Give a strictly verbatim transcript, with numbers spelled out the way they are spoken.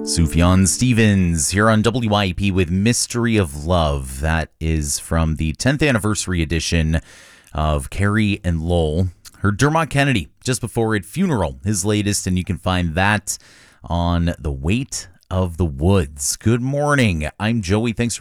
Sufjan Stevens here on W I E P with Mystery of Love. That is from the tenth anniversary edition of Carrie and Lowell. Heard Dermot Kennedy just before it, Funeral, his latest, and you can find that on The Weight of the Woods. Good morning. I'm Joey. Thanks for